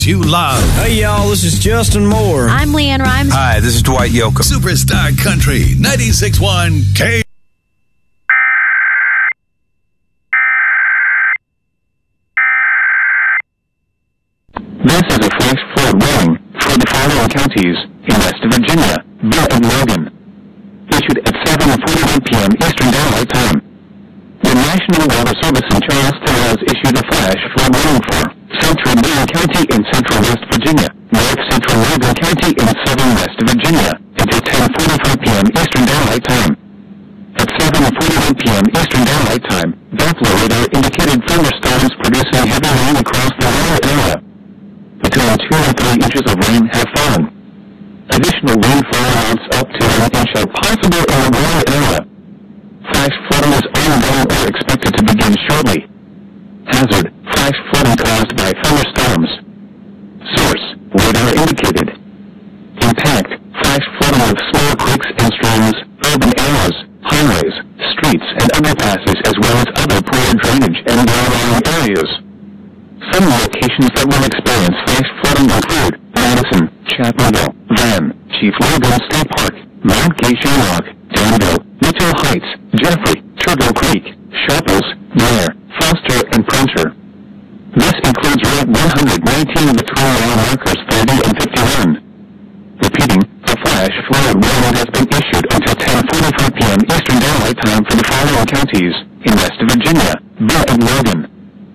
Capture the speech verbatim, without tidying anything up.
You love. Hey, y'all, this is Justin Moore. I'm Leanne Rhymes. Hi, this is Dwight Yoakam. Superstar Country, ninety-six point one K. This is a flash flood warning for the following counties in West Virginia, Bill and Logan. Issued at seven forty-one p.m. Eastern Daylight Time. The National Weather Service in Charleston has issued a flash flood warning for Central Boone County in Central West Virginia, North Central Logan County in Southern West Virginia, until ten forty-five p.m. Eastern Daylight Time. At seven forty-one p.m. Eastern Daylight Time, Doppler radar indicated thunderstorms producing heavy rain across the lower area. Between two and three inches of rain have fallen. Additional rainfall amounts up to an inch are possible in the lower area. Flash flooding is ongoing or expected to begin shortly. Hazard, flash flooding caused by thunderstorms. Source, radar indicated. Impact, flash flooding of small creeks and streams, urban areas, highways, streets and underpasses as well as other poor drainage and low-lying areas. Some locations that will experience flash flooding include Madison, Chapelville, Van, Chief Logan State Park, Mount Gay Shamrock, Danville, Mitchell Heights, Jeffrey, Turtle Creek, Sharples, Blair, Foster, and Printer. This includes Route one hundred nineteen between mile markers thirty and fifty-one. Repeating, a flash flood warning has been issued until ten forty-five p.m. Eastern Daylight Time for the following counties in West Virginia, Bill and Logan.